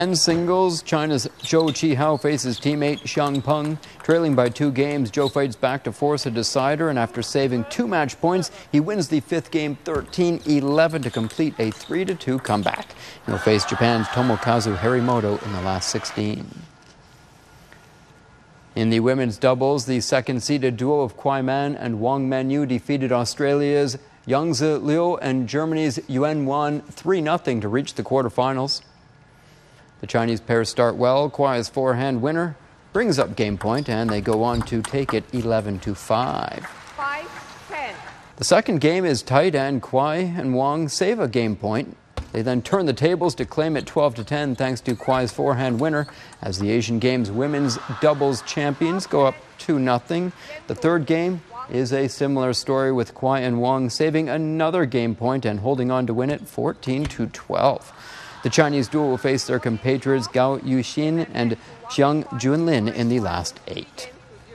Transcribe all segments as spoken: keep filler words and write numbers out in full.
And singles, China's Zhou Qihao faces teammate Xiang Peng. Trailing by two games, Zhou fights back to force a decider, and after saving two match points, he wins the fifth game thirteen eleven to complete a three to two comeback. He'll face Japan's Tomokazu Harimoto in the last sixteen. In the women's doubles, the second-seeded duo of Kuai Man and Wang Mengyu defeated Australia's Yangzi Liu and Germany's Yuan Wan three nothing to reach the quarterfinals. The Chinese pair start well. Kuai's forehand winner brings up game point, and they go on to take it eleven to five. five ten. The second game is tight, and Kuai and Wang save a game point. They then turn the tables to claim it twelve to ten thanks to Kuai's forehand winner as the Asian Games women's doubles champions go up two nothing. The third game is a similar story, with Kuai and Wang saving another game point and holding on to win it fourteen to twelve. The Chinese duo will face their compatriots Gao Yuxin and Jiang Junlin in the last eight.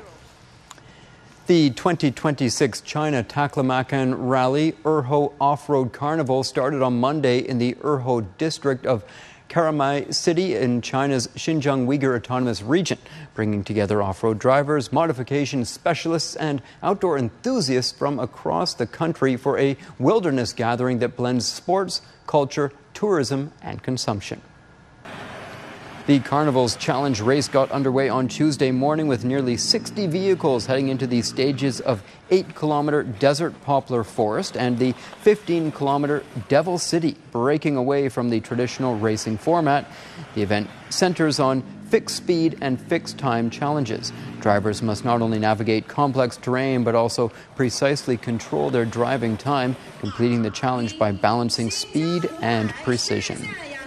The twenty twenty-six China Taklamakan Rally Urho Off-Road Carnival started on Monday in the Urho district of Karamai City in China's Xinjiang Uyghur Autonomous Region, bringing together off-road drivers, modification specialists, and outdoor enthusiasts from across the country for a wilderness gathering that blends sports, culture, tourism, and consumption. The Carnival's Challenge race got underway on Tuesday morning with nearly sixty vehicles heading into the stages of eight kilometer Desert Poplar Forest and the fifteen kilometer Devil City, breaking away from the traditional racing format. The event centers on fixed speed and fixed time challenges. Drivers must not only navigate complex terrain but also precisely control their driving time, completing the challenge by balancing speed and precision.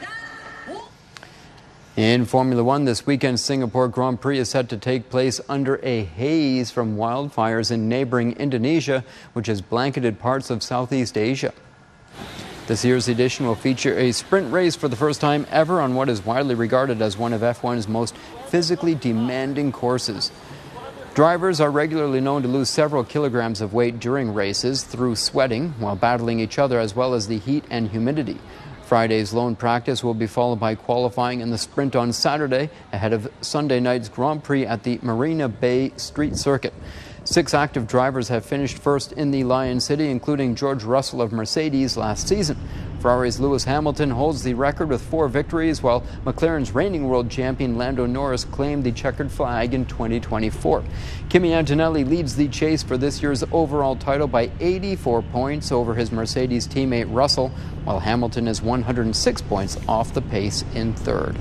In Formula One this weekend, Singapore Grand Prix is set to take place under a haze from wildfires in neighboring Indonesia, which has blanketed parts of Southeast Asia. This year's edition will feature a sprint race for the first time ever on what is widely regarded as one of F one's most physically demanding courses. Drivers are regularly known to lose several kilograms of weight during races through sweating while battling each other, as well as the heat and humidity. Friday's lone practice will be followed by qualifying in the sprint on Saturday ahead of Sunday night's Grand Prix at the Marina Bay Street Circuit. Six active drivers have finished first in the Lion City, including George Russell of Mercedes last season. Ferrari's Lewis Hamilton holds the record with four victories, while McLaren's reigning world champion Lando Norris claimed the checkered flag in twenty twenty-four. Kimi Antonelli leads the chase for this year's overall title by eighty-four points over his Mercedes teammate Russell, while Hamilton is one hundred six points off the pace in third.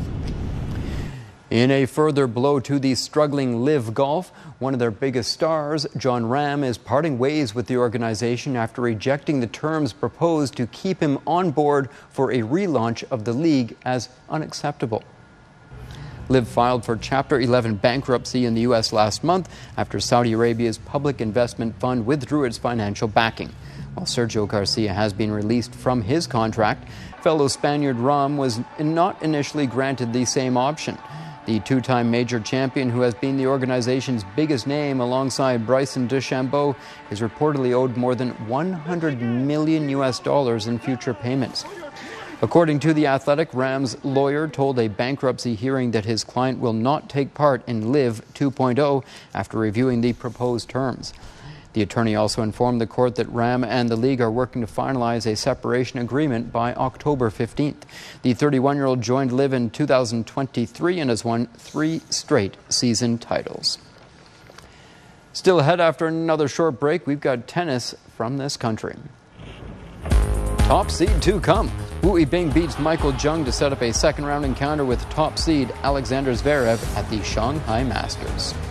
In a further blow to the struggling Live Golf, one of their biggest stars, Jon Rahm, is parting ways with the organization after rejecting the terms proposed to keep him on board for a relaunch of the league as unacceptable. Live filed for Chapter eleven bankruptcy in the U S last month after Saudi Arabia's public investment fund withdrew its financial backing. While Sergio Garcia has been released from his contract, fellow Spaniard Rahm was not initially granted the same option. The two-time major champion, who has been the organization's biggest name alongside Bryson DeChambeau, is reportedly owed more than one hundred million U S dollars in future payments. According to The Athletic, Rahm's lawyer told a bankruptcy hearing that his client will not take part in Live two point oh after reviewing the proposed terms. The attorney also informed the court that Rahm and the league are working to finalize a separation agreement by October fifteenth. The thirty-one-year-old joined Live in two thousand twenty-three and has won three straight season titles. Still ahead after another short break, we've got tennis from this country. Top seed to come. Wu Yibing beats Michael Jung to set up a second-round encounter with top seed Alexander Zverev at the Shanghai Masters.